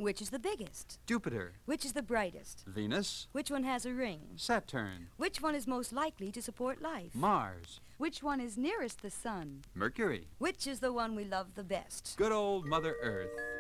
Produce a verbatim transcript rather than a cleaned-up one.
Which is the biggest? Jupiter. Which is the brightest? Venus. Which one has a ring? Saturn. Which one is most likely to support life? Mars. Which one is nearest the sun? Mercury. Which is the one we love the best? Good old Mother Earth.